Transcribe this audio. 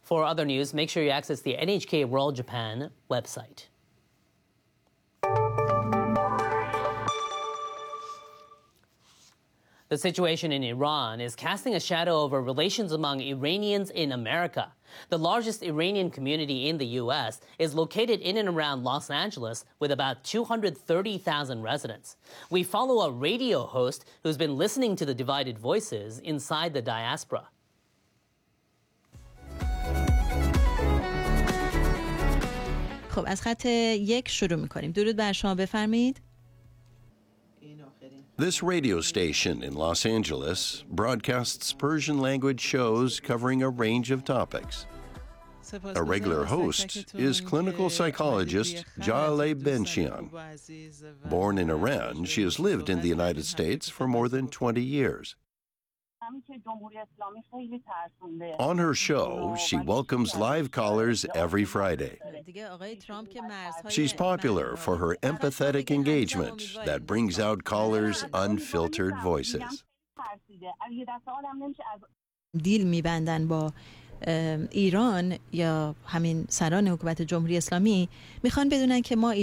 For other news, make sure you access the NHK World Japan website. The situation in Iran is casting a shadow over relations among Iranians in America. The largest Iranian community in the U.S. is located in and around Los Angeles with about 230,000 residents. We follow a radio host who's been listening to the divided voices inside the diaspora. خب از خط یک شروع می‌کنیم. درود بر شما، بفرمایید. This radio station in Los Angeles broadcasts Persian language shows covering a range of topics. A regular host is clinical psychologist Jaleh Benshian. Born in Iran, she has lived in the United States for more than 20 years. On her show, she welcomes live callers every Friday. She's popular for her empathetic engagement that brings out callers' unfiltered voices. دیل می‌بندن با ایران یا همین سران حکومت جمهوری اسلامی، میخوان بدونن که ما